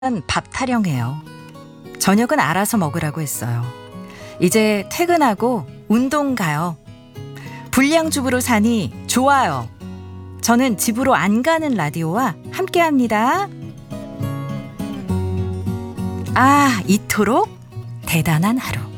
밥 타령해요. 저녁은 알아서 먹으라고 했어요. 이제 퇴근하고 운동 가요. 불량주부로 사니 좋아요. 저는 집으로 안 가는 라디오와 함께합니다. 이토록 대단한 하루.